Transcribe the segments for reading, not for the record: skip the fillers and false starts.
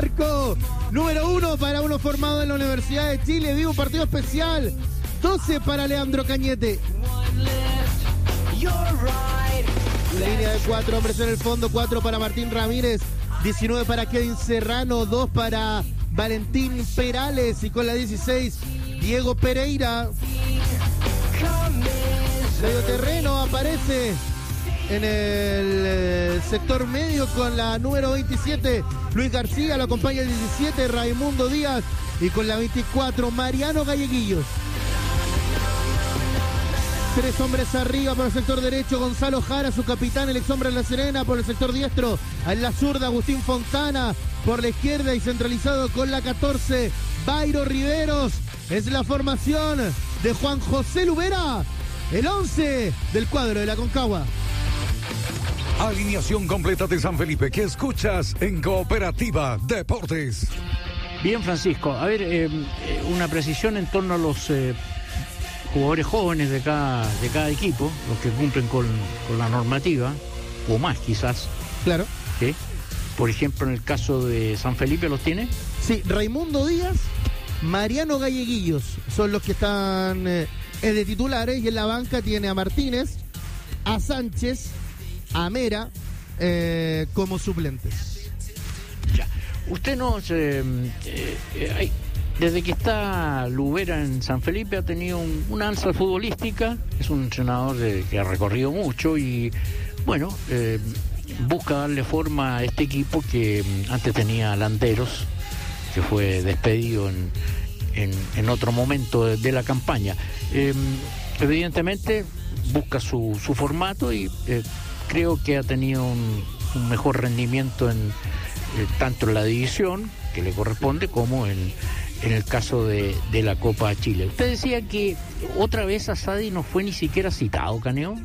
arco. Número 1 para uno formado en la Universidad de Chile. Vivo partido especial. 12 para Leandro Cañete. Línea de 4 hombres en el fondo. 4 para Martín Ramírez. 19 para Kevin Serrano. 2 para Valentín Perales. Y con la 16, Diego Pereira. Medio terreno aparece en el sector medio con la número 27, Luis García. Lo acompaña el 17, Raimundo Díaz. Y con la 24, Mariano Galleguillos. 3 hombres arriba por el sector derecho, Gonzalo Jara, su capitán, el ex hombre en La Serena. Por el sector diestro, en la zurda, Agustín Fontana. Por la izquierda y centralizado con la 14, Bairo Riveros. Es la formación de Juan José Lubera, el 11 del cuadro de la Concagua. Alineación completa de San Felipe que escuchas en Cooperativa Deportes. Bien, Francisco. A ver, una precisión en torno a los jugadores jóvenes de cada equipo, los que cumplen con la normativa, o más quizás. Claro. ¿Sí? Por ejemplo, en el caso de San Felipe, ¿los tiene? Sí, Raimundo Díaz, Mariano Galleguillos son los que están de titulares, y en la banca tiene a Martínez, a Sánchez, a Mera como suplentes. Ya. Usted desde que está Lubera en San Felipe ha tenido una alza futbolística. Es un entrenador que ha recorrido mucho y bueno, busca darle forma a este equipo que antes tenía Landeros, que fue despedido en otro momento de la campaña. Evidentemente busca su formato y creo que ha tenido un mejor rendimiento tanto en la división que le corresponde como en el caso de la Copa Chile. Usted decía que otra vez Asadi no fue ni siquiera citado, Caneo.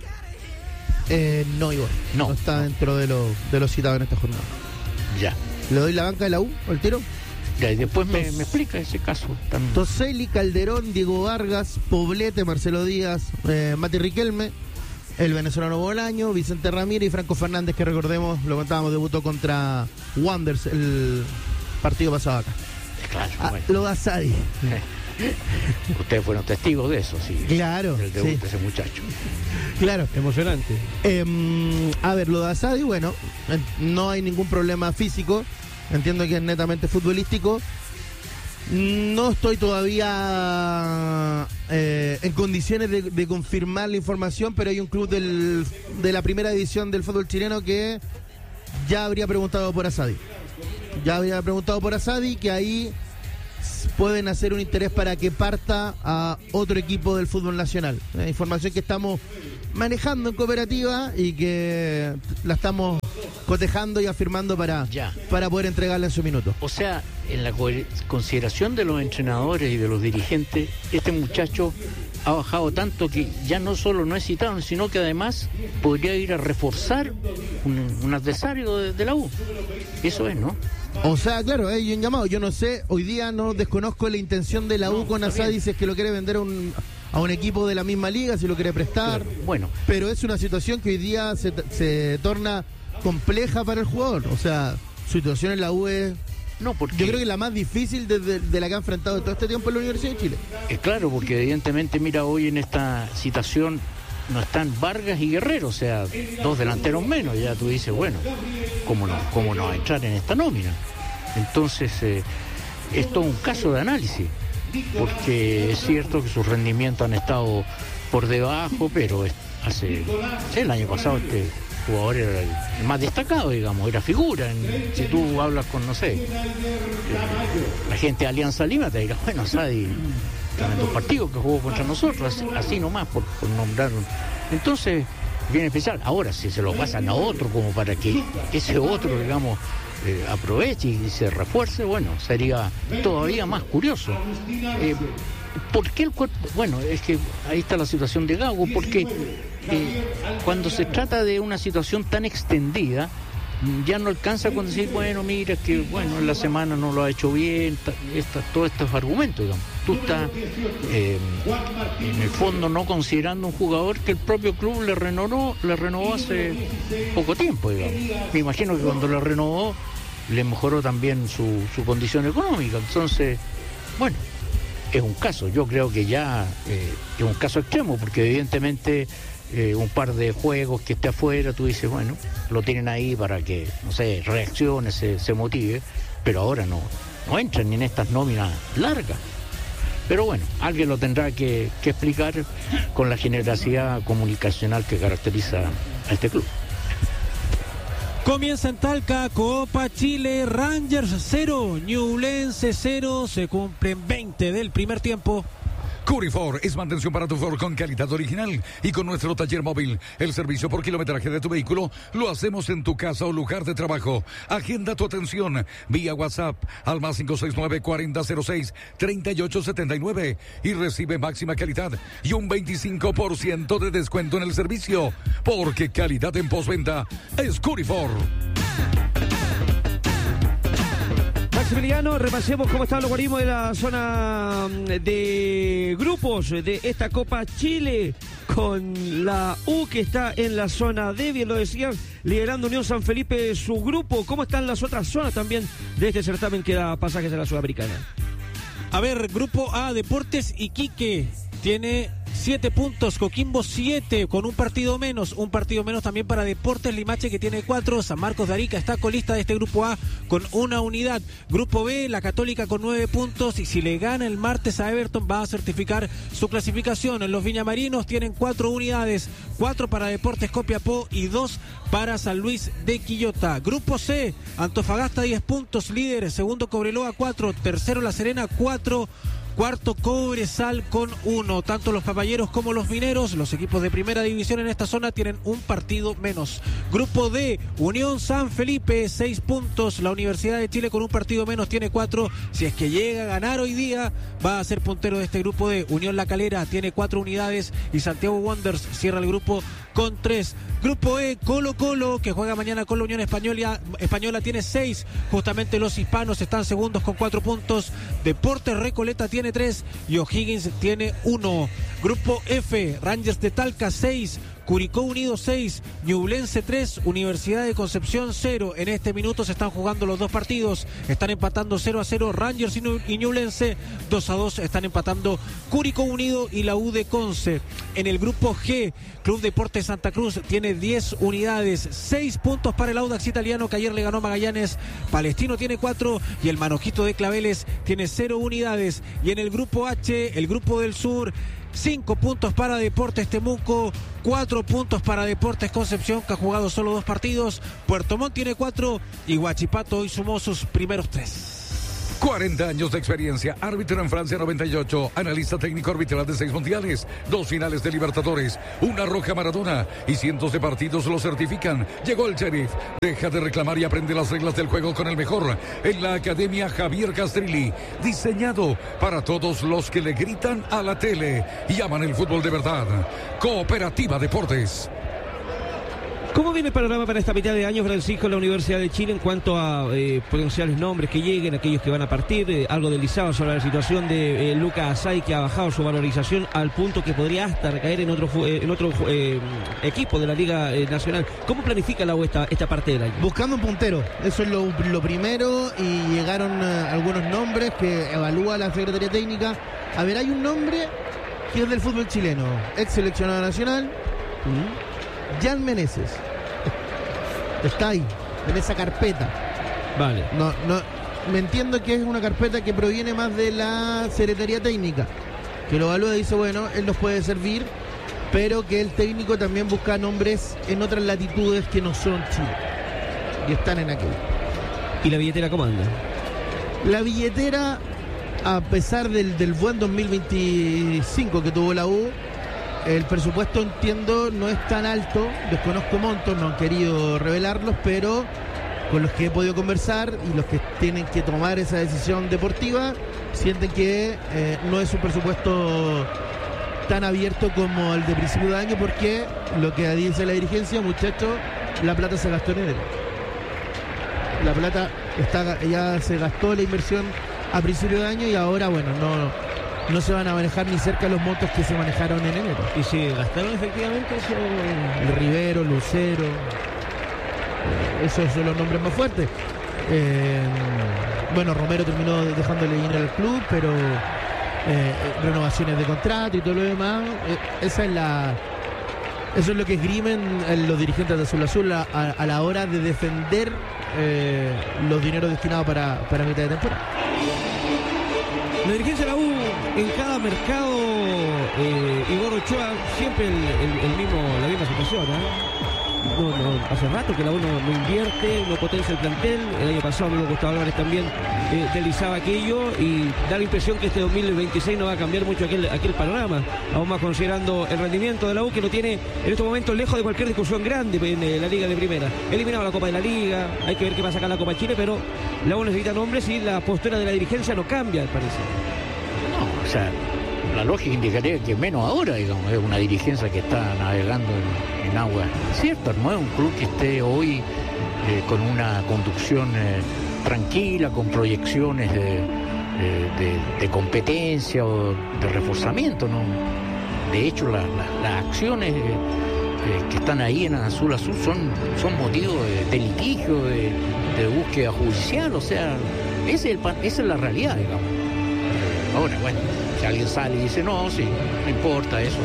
No, Iván. No está dentro de los citados en esta jornada. Ya. ¿Le doy la banca de la U al tiro? Ya, y después me explica ese caso también. Toselli, Calderón, Diego Vargas, Poblete, Marcelo Díaz, Mati Riquelme, el venezolano Bolaño, Vicente Ramírez y Franco Fernández, que recordemos, lo contábamos, debutó contra Wanderers el partido pasado acá. Claro, bueno. Lo da Asadi. Ustedes fueron testigos de eso, sí. Claro. El debut sí. de ese muchacho. Claro. Emocionante. A ver, lo de Asadi, bueno, no hay ningún problema físico. Entiendo que es netamente futbolístico. No estoy todavía en condiciones de confirmar la información, pero hay un club de la primera división del fútbol chileno que ya habría preguntado por Asadi. Que ahí pueden hacer un interés para que parta a otro equipo del fútbol nacional. Información que estamos manejando en Cooperativa y que la estamos cotejando y afirmando para poder entregarla en su minuto. O sea, en la consideración de los entrenadores y de los dirigentes, este muchacho ha bajado tanto que ya no solo no es citado, sino que además podría ir a reforzar un adversario de la U. Eso es, ¿no? O sea, claro, hay un llamado. Yo no sé, hoy día no desconozco la intención de la U con Asadi, si es que lo quiere vender a un equipo de la misma liga, si lo quiere prestar. Claro, bueno. Pero es una situación que hoy día se torna compleja para el jugador. O sea, su situación en la U es... No, porque yo creo que es la más difícil de la que ha enfrentado todo este tiempo en la Universidad de Chile. Claro, porque evidentemente, mira, hoy en esta situación no están Vargas y Guerrero, o sea, 2 delanteros menos. Ya tú dices, bueno, ¿cómo no va a entrar en esta nómina? Entonces, es todo un caso de análisis, porque es cierto que sus rendimientos han estado por debajo, pero el año pasado este jugador era el más destacado, digamos, era figura. Si tú hablas con, no sé, la gente de Alianza Lima, te dirá, bueno, Asadi, tremendo partido que jugó contra nosotros, así nomás, por nombrar. Entonces, bien especial. Ahora, si se lo pasan a otro, como para que ese otro, digamos, aproveche y se refuerce, bueno, sería todavía más curioso. ¿Por qué el cuerpo? Bueno, es que ahí está la situación de Gago, porque cuando se trata de una situación tan extendida, ya no alcanza con decir, bueno, mira, que bueno, en la semana no lo ha hecho bien, todos estos argumentos, digamos. Tú estás, en el fondo, no considerando un jugador que el propio club le renovó hace poco tiempo, digamos. Me imagino que cuando le renovó, le mejoró también su condición económica. Entonces, bueno, es un caso, yo creo que ya es un caso extremo, porque evidentemente un par de juegos que esté afuera, tú dices, bueno, lo tienen ahí para que, no sé, reaccione, se motive, pero ahora no entran ni en estas nóminas largas. Pero bueno, alguien lo tendrá que explicar con la generosidad comunicacional que caracteriza a este club. Comienza en Talca, Copa Chile, Rangers 0, Ñublense 0, se cumplen 20 del primer tiempo. Curifor es mantención para tu Ford con calidad original y con nuestro taller móvil. El servicio por kilometraje de tu vehículo lo hacemos en tu casa o lugar de trabajo. Agenda tu atención vía WhatsApp al más 569-4006-3879 y recibe máxima calidad y un 25% de descuento en el servicio, porque calidad en postventa es Curifor. Maximiliano, repasemos cómo está el logaritmo de la zona de grupos de esta Copa Chile, con la U que está en la zona D, bien lo decían, liderando Unión San Felipe su grupo. ¿Cómo están las otras zonas también de este certamen que da pasajes a la Sudamericana? A ver, grupo A, Deportes Iquique tiene 7 puntos, Coquimbo 7 con un partido menos también para Deportes Limache, que tiene 4, San Marcos de Arica está colista de este grupo A con 1 unidad. Grupo B, la Católica con 9 puntos, y si le gana el martes a Everton va a certificar su clasificación. Los viñamarinos tienen 4 unidades, 4 para Deportes Copiapó y 2 para San Luis de Quillota. Grupo C, Antofagasta 10 puntos, líder, segundo Cobreloa 4, tercero La Serena 4, cuarto Cobresal con 1. Tanto los papayeros como los mineros, los equipos de primera división en esta zona, tienen un partido menos. Grupo D, Unión San Felipe 6 puntos, la Universidad de Chile con un partido menos tiene 4. Si es que llega a ganar hoy día, va a ser puntero de este grupo D. Unión La Calera tiene 4 unidades y Santiago Wanderers cierra el grupo con 3. Grupo E, Colo Colo, que juega mañana con la Unión Española, tiene 6. Justamente los hispanos están segundos con 4 puntos. Deportes Recoleta tiene 3 y O'Higgins tiene 1. Grupo F, Rangers de Talca 6, Curicó Unido 6, Ñublense 3, Universidad de Concepción 0. En este minuto se están jugando los dos partidos, están empatando 0-0 Rangers y Ñublense, 2-2 están empatando Curicó Unido y la U de Conce. En el grupo G, Club Deportes Santa Cruz tiene 10 unidades, 6 puntos para el Audax italiano, que ayer le ganó Magallanes. Palestino tiene 4 y el Manojito de Claveles tiene 0 unidades. Y en el grupo H, el grupo del sur, 5 puntos para Deportes Temuco, 4 puntos para Deportes Concepción, que ha jugado solo 2 partidos. Puerto Montt tiene 4 y Huachipato hoy sumó sus primeros 3. 40 años de experiencia, árbitro en Francia 98, analista técnico arbitral de 6 mundiales, 2 finales de Libertadores, una roja Maradona y cientos de partidos lo certifican. Llegó el Sheriff, deja de reclamar y aprende las reglas del juego con el mejor en la Academia Javier Castrilli, diseñado para todos los que le gritan a la tele y aman el fútbol de verdad. Cooperativa Deportes. ¿Cómo viene el panorama para esta mitad de año, Francisco, en la Universidad de Chile en cuanto a potenciales nombres que lleguen, aquellos que van a partir? Algo deslizado sobre la situación de Lucas Asai, que ha bajado su valorización al punto que podría hasta recaer en otro equipo de la Liga Nacional. ¿Cómo planifica la U esta parte del año? Buscando un puntero, eso es lo primero, y llegaron algunos nombres que evalúa la Secretaría Técnica. A ver, hay un nombre que es del fútbol chileno, ex seleccionado nacional, Jan Meneses. Está ahí, en esa carpeta. Vale. No, me entiendo que es una carpeta que proviene más de la Secretaría Técnica, que lo evalúa y dice, bueno, él nos puede servir, pero que el técnico también busca nombres en otras latitudes que no son Chile, y están en aquel. ¿Y la billetera cómo anda? La billetera, a pesar del buen 2025 que tuvo la U, el presupuesto, entiendo, no es tan alto. Desconozco montos, no han querido revelarlos, pero con los que he podido conversar y los que tienen que tomar esa decisión deportiva, sienten que no es un presupuesto tan abierto como el de principio de año, porque lo que dice la dirigencia, muchachos, la plata se gastó en enero. La plata ya se gastó, la inversión a principio de año, y ahora, bueno, no se van a manejar ni cerca los montos que se manejaron en enero. ¿Y si gastaron efectivamente eso? El Rivero, Lucero, esos son los nombres más fuertes. Bueno, Romero terminó dejándole dinero al club, pero renovaciones de contrato y todo lo demás. Eso es lo que esgrimen los dirigentes de Azul Azul a la hora de defender los dineros destinados para mitad de temporada. La dirigencia de la U en cada mercado, Igor Ochoa, siempre la misma situación, No, hace rato que la U no invierte, no potencia el plantel. El año pasado mismo Gustavo Álvarez también deslizaba aquello y da la impresión que este 2026 no va a cambiar mucho aquel panorama, aún más considerando el rendimiento de la U, que lo tiene en estos momentos lejos de cualquier discusión grande en la Liga de Primera. Eliminaba la Copa de la Liga, hay que ver qué va a sacar la Copa Chile, pero la U necesita nombres y la postura de la dirigencia no cambia, parece. No, o sea, la lógica indicaría que menos ahora, digamos, es una dirigencia que está navegando en aguas ciertas, no es un club que esté hoy con una conducción tranquila, con proyecciones de competencia o de reforzamiento, ¿no? De hecho, las acciones que están ahí en Azul Azul son motivos de litigio, de búsqueda judicial, o sea, esa es la realidad, digamos. Ahora, bueno, si alguien sale y dice, no, sí, no importa, eso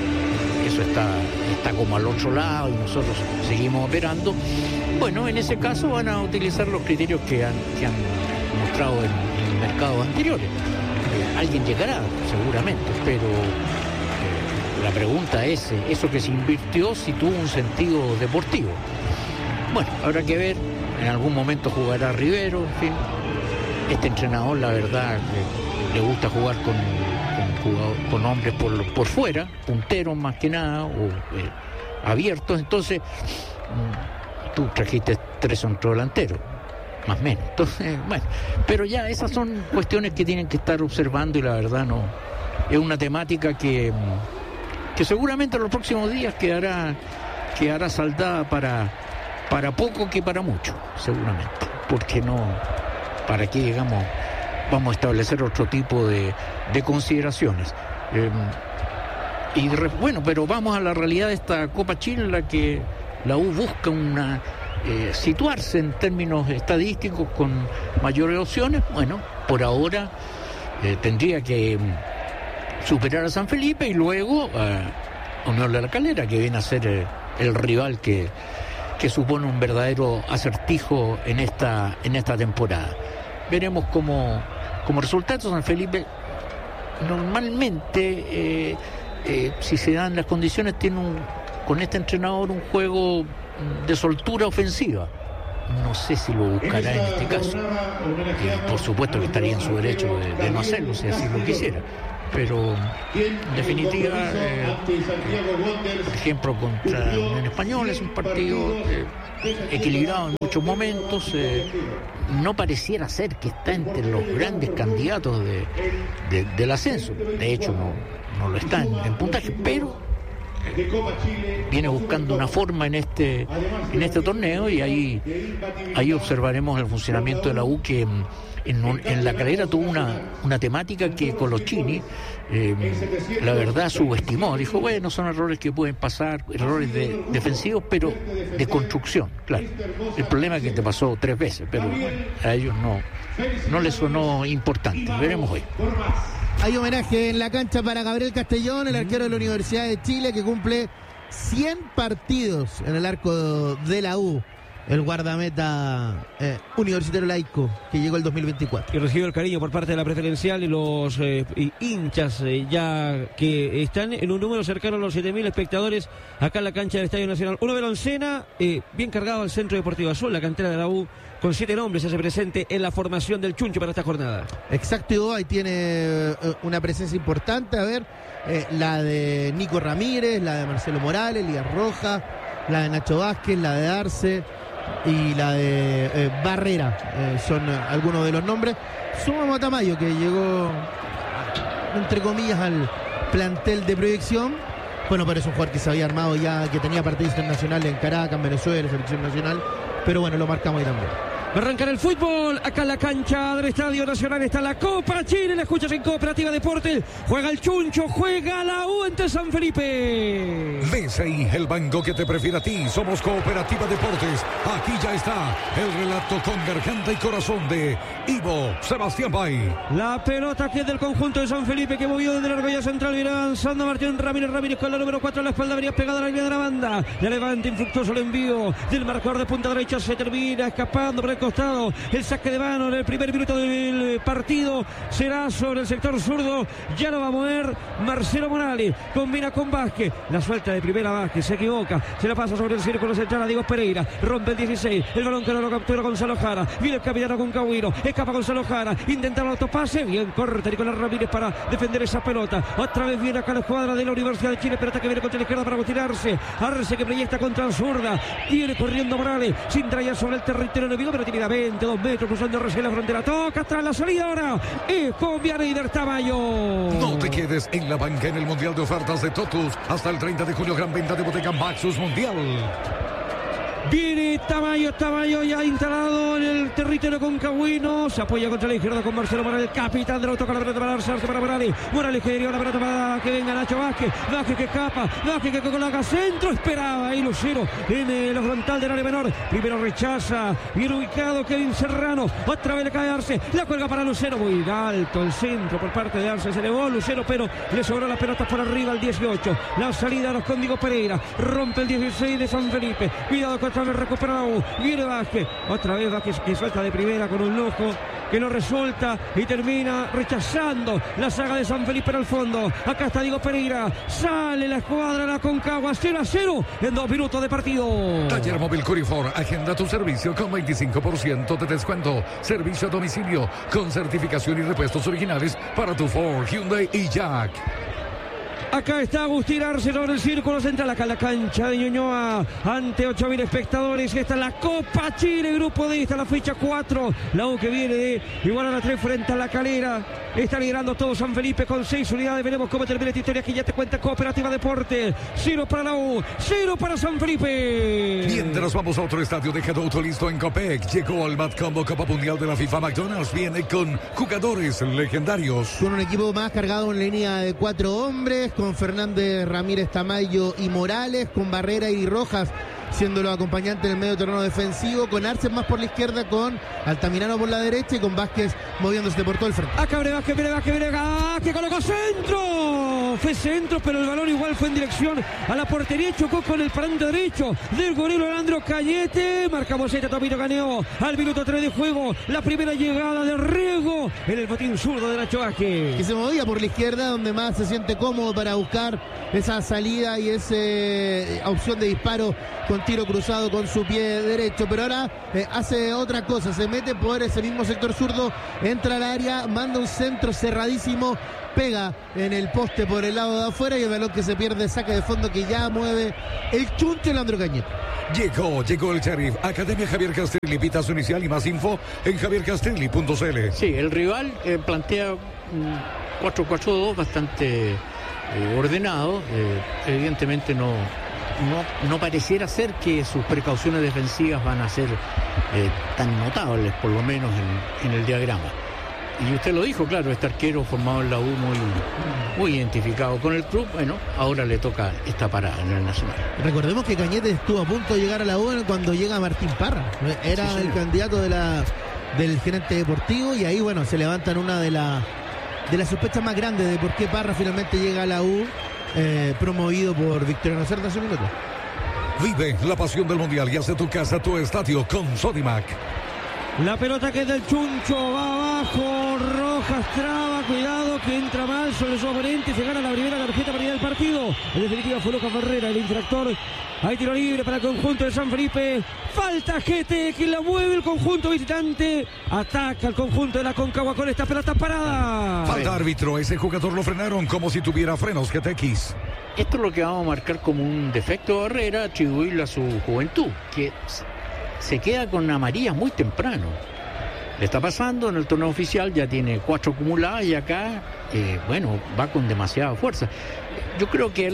está como al otro lado y nosotros seguimos operando, bueno, en ese caso van a utilizar los criterios que han mostrado en mercados anteriores. Alguien llegará, seguramente, pero la pregunta es, ¿eso que se invirtió si tuvo un sentido deportivo? Bueno, habrá que ver, en algún momento jugará Rivero, en fin. Este entrenador, la verdad, le gusta jugar con hombres por fuera, punteros más que nada, o abiertos. Entonces, tú trajiste 3 centrodelanteros, más o menos. Entonces, bueno, pero ya esas son cuestiones que tienen que estar observando y la verdad no es una temática que seguramente en los próximos días quedará saldada para poco que para mucho, seguramente, porque no, para qué digamos vamos a establecer otro tipo de consideraciones. Bueno, pero vamos a la realidad de esta Copa Chile, en la que la U busca situarse en términos estadísticos con mayores opciones. Bueno, por ahora tendría que superar a San Felipe y luego a Unión de la Calera, que viene a ser el rival que supone un verdadero acertijo en esta temporada. Veremos como resultado. San Felipe normalmente, si se dan las condiciones, tiene con este entrenador un juego de soltura ofensiva. No sé si lo buscará en este caso. Por supuesto que estaría en su derecho de no hacerlo, si así lo quisiera. Pero, en definitiva, por ejemplo, contra Unión Española es un partido equilibrado en muchos momentos. No pareciera ser que está entre los grandes candidatos del ascenso. De hecho, no lo está en puntaje, pero viene buscando una forma en este torneo, y ahí observaremos el funcionamiento de la U, que en la Calera tuvo una temática que Colochini la verdad subestimó. Dijo, bueno, son errores que pueden pasar, errores defensivos, pero de construcción, claro. El problema es que te pasó 3 veces, pero a ellos no les sonó importante. Veremos hoy. Hay homenaje en la cancha para Gabriel Castellón, el arquero de la Universidad de Chile, que cumple 100 partidos en el arco de la U. El guardameta universitario laico, que llegó el 2024. Y recibe el cariño por parte de la preferencial y los hinchas, ya que están en un número cercano a los 7.000 espectadores acá en la cancha del Estadio Nacional. Uno Beloncena, bien cargado al Centro Deportivo Azul, la cantera de la U, con 7 nombres, se hace presente en la formación del Chuncho para esta jornada. Exacto, y ahí tiene una presencia importante, a ver, la de Nico Ramírez, la de Marcelo Morales, Elías Rojas, la de Nacho Vázquez, la de Arce y la de Barrera, son algunos de los nombres. Sumamos a Tamayo, que llegó entre comillas al plantel de proyección. Bueno, pero es un jugador que se había armado ya, que tenía partidos internacionales en Caracas, en Venezuela, selección nacional, pero bueno, lo marcamos ahí también. Va a arrancar el fútbol. Acá en la cancha del Estadio Nacional está la Copa Chile. La escuchas en Cooperativa Deportes. Juega el Chuncho, juega la U ante San Felipe. BCI, el banco que te prefiere a ti. Somos Cooperativa Deportes. Aquí ya está el relato con garganta y corazón de Ivo Sebastián Bay. La pelota que es del conjunto de San Felipe, que movió desde la argolla central. Viene avanzando Martín Ramírez con la número 4 a la espalda. Venía pegada a la línea de la banda. Le levanta infructuoso el envío del marcador de punta derecha. Se termina escapando por el costado. El saque de mano en el primer minuto del partido será sobre el sector zurdo. Ya lo va a mover Marcelo Morales. Combina con Vázquez. La suelta de primera Vázquez. Se equivoca. Se la pasa sobre el círculo central a Diego Pereira. Rompe el 16. El balón que no lo captura Gonzalo Jara. Viene el capitán con Cagüino. Escapa Gonzalo Jara. Intenta el autopase. Bien corta Nicolás Ramírez para defender esa pelota. Otra vez viene acá la escuadra de la Universidad de Chile. Pelota que viene contra la izquierda para tirarse. Arce que proyecta contra la zurda. Viene corriendo Morales. Sin traer sobre el territorio enemigo, pero tiene a 22 metros cruzando recién la frontera. Toca atrás la salida ahora. Es con Vianeyder Tamayo. No te quedes en la banca en el Mundial de Ofertas de Totus. Hasta el 30 de julio, gran venta de Bodega Maxus Mundial. Viene Tamayo ya instalado en el territorio con Cagüino. Se apoya contra la izquierda con Marcelo Morales, capitán del auto con la pelota para lanzarse para Morales. Morales que dio la pelota para que venga Nacho Vázquez. Vázquez que escapa, Vázquez que coloca centro. Esperaba ahí Lucero en la frontal del área menor. Primero rechaza, bien ubicado Kevin Serrano. Otra vez le cae Arce, la cuelga para Lucero. Muy alto el centro por parte de Arce. Se elevó Lucero, pero le sobró las pelotas por arriba al 18. La salida a los con Diego Pereira. Rompe el 16 de San Felipe. Cuidado con otra vez recuperado, viene Vázquez, otra vez Vázquez que suelta de primera con un lujo que no resulta y termina rechazando la saga de San Felipe al fondo. Acá está Diego Pereira, sale la escuadra la Concagua 0-0 en 2 minutos de partido. Taller Móvil Curifor, agenda tu servicio con 25% de descuento, servicio a domicilio con certificación y repuestos originales para tu Ford, Hyundai y Jack. Acá está Agustín Arce sobre el círculo central, acá en la cancha de Ñuñoa, ante 8.000 espectadores. Esta es la Copa Chile, grupo D, esta es la fecha 4. La U que viene de igual a la 3 frente a la Calera. Está liderando todo San Felipe con 6 unidades. Veremos cómo termina esta historia que ya te cuenta Cooperativa Deportes. 0 para la U, 0 para San Felipe. Mientras vamos a otro estadio, dejado auto listo en Copec. Llegó al Mad Combo Copa Mundial de la FIFA. McDonald's viene con jugadores legendarios. Con un equipo más cargado en línea de 4 hombres, con Fernández, Ramírez, Tamayo y Morales, con Barrera y Rojas siendo los acompañantes en el medio terreno defensivo, con Arce más por la izquierda, con Altamirano por la derecha y con Vázquez moviéndose por todo el frente. Acá viene Vázquez, que colocó centro. Fue centro, pero el balón igual fue en dirección a la portería y chocó con el parante derecho del gorilo Leandro Cañete. Marcamos esta Tomito Caneo al minuto 3 de juego. La primera llegada de riego en el botín zurdo de Nacho Vázquez, que se movía por la izquierda, donde más se siente cómodo para buscar esa salida y esa opción de disparo con tiro cruzado con su pie derecho, pero ahora hace otra cosa, se mete por ese mismo sector zurdo, entra al área, manda un centro cerradísimo, pega en el poste por el lado de afuera y el balón que se pierde, saque de fondo que ya mueve el Chuncho Leandro Cañete. Llegó el Sheriff. Academia Javier Castelli, pita su inicial y más info en javiercastelli.cl. Sí, el rival plantea 4-4-2 bastante ordenado, evidentemente no pareciera ser que sus precauciones defensivas van a ser tan notables, por lo menos en el diagrama. Y usted lo dijo, claro, este arquero formado en la U muy identificado con el club. Bueno, ahora le toca esta parada en el Nacional. Recordemos que Cañete estuvo a punto de llegar a la U cuando llega Martín Parra. Era el candidato del gerente deportivo y ahí, bueno, se levantan una de las sospechas más grandes de por qué Parra finalmente llega a la U, promovido por Victoriano Cerda hace un minuto. Vive la pasión del Mundial y hace tu casa tu estadio con Sodimac. La pelota que es del Chuncho, va abajo, Rojas traba, cuidado que entra mal sobre su oponente, se gana la primera tarjeta para ir al partido. En definitiva fue Lucas Barrera, el infractor. Hay tiro libre para el conjunto de San Felipe. Falta Gete, que la mueve el conjunto visitante. Ataca el conjunto de la Concagua con esta pelota parada. Falta árbitro, ese jugador lo frenaron como si tuviera frenos GTX. Esto es lo que vamos a marcar como un defecto de Barrera, atribuirle a su juventud, que se queda con amarillas muy temprano. Le está pasando en el torneo oficial, ya tiene 4 acumuladas y acá, va con demasiada fuerza. Yo creo que él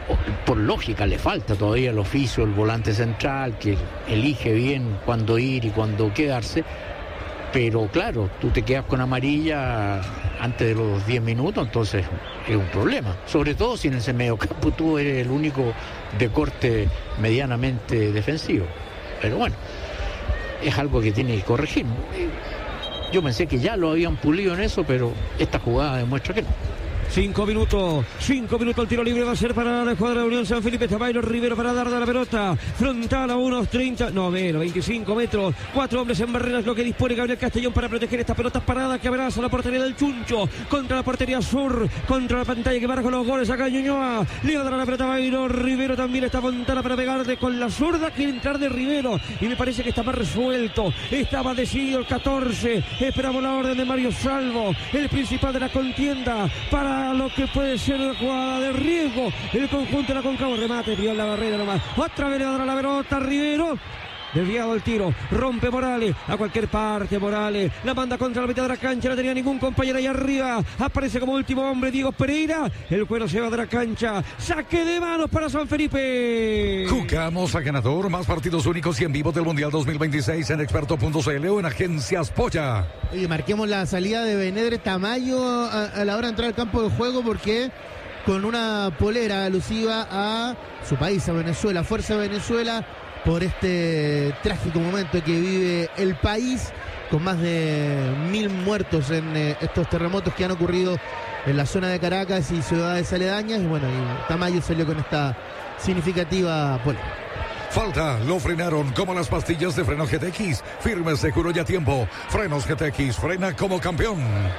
por lógica le falta todavía el oficio, el volante central, que elige bien cuándo ir y cuándo quedarse, pero claro, tú te quedas con amarilla antes de los 10 minutos, entonces es un problema, sobre todo si en ese medio campo tú eres el único de corte medianamente defensivo, pero bueno, es algo que tiene que corregir. Yo pensé que ya lo habían pulido en eso, pero esta jugada demuestra que no. 5 minutos el tiro libre va a ser para la escuadra de Unión San Felipe. Está Bayron Rivero para dar de la pelota frontal a unos 30, no menos, 25 metros. 4 hombres en barreras, lo que dispone Gabriel Castellón para proteger esta pelota parada que abraza la portería del Chuncho contra la portería sur, contra la pantalla que marca los goles acá Ñuñoa. Le va a dar la pelota a Bayron Rivero, también está Fontana para pegarle con la zurda, quiere entrar de Rivero y me parece que está más resuelto, estaba decidido el 14. Esperamos la orden de Mario Salvo, el principal de la contienda para lo que puede ser una jugada de riesgo. El conjunto de la Concagua, remate, vio la barrera nomás. Otra vez le va a dar la pelota a Rivero. Desviado el tiro, rompe Morales, a cualquier parte Morales, la manda contra la mitad de la cancha, no tenía ningún compañero ahí arriba, aparece como último hombre Diego Pereira, el cuero se va de la cancha, saque de manos para San Felipe. Jugamos a ganador, más partidos únicos y en vivo del Mundial 2026 en experto.cl o en Agencias Polla. Oye, marquemos la salida de Benedre Tamayo a la hora de entrar al campo de juego, porque con una polera alusiva a su país, a Venezuela, Fuerza Venezuela, por este trágico momento que vive el país, con más de 1000 muertos en estos terremotos que han ocurrido en la zona de Caracas y ciudades aledañas. Y bueno, y Tamayo salió con esta significativa polera. Falta, lo frenaron como las pastillas de freno GTX. Firme, seguro y a tiempo. Frenos GTX, frena como campeón.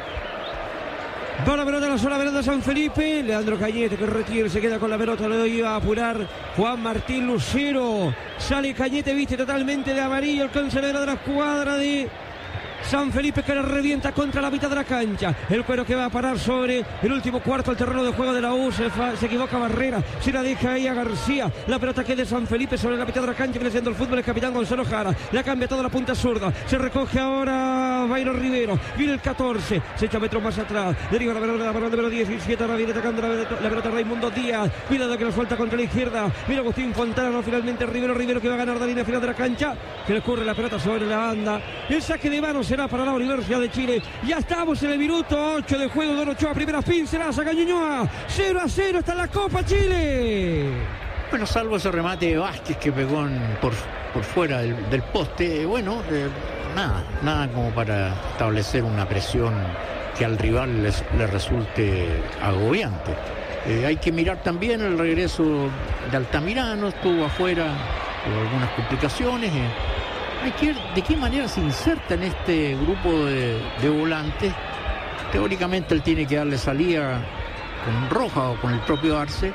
Va la pelota a la zona de San Felipe. Leandro Cañete que retira, se queda con la pelota. Le iba a apurar Juan Martín Lucero. Sale Cañete, viste totalmente de amarillo. El cancelero de la escuadra de San Felipe, que le revienta contra la mitad de la cancha. El cuero que va a parar sobre el último cuarto del terreno de juego de la U. Se equivoca Barrera, se la deja ahí a García. La pelota que es de San Felipe sobre la mitad de la cancha, creciendo el fútbol, el capitán Gonzalo Jara. La cambia toda la punta zurda. Se recoge ahora Bayron Rivero. Viene el 14, se echa metros más atrás. Deriva la pelota, número 17. Ahora viene atacando la pelota Raimundo Díaz. Mira la que la suelta contra la izquierda. Mira Agustín Fontana, no, finalmente Rivero que va a ganar la línea final de la cancha. Se le ocurre la pelota sobre la banda. El saque de manos será para la Universidad de Chile. Ya estamos en el minuto 8 de juego. Don Ochoa, primeras pinceladas a Ñuñoa. 0-0 está en la Copa Chile. Bueno, salvo ese remate de Vázquez que pegó por fuera del poste, bueno, nada como para establecer una presión que al rival le resulte agobiante. Hay que mirar también el regreso de Altamirano, estuvo afuera por algunas complicaciones. Hay que ver de qué manera se inserta en este grupo de volantes. Teóricamente él tiene que darle salida con Roja o con el propio Arce,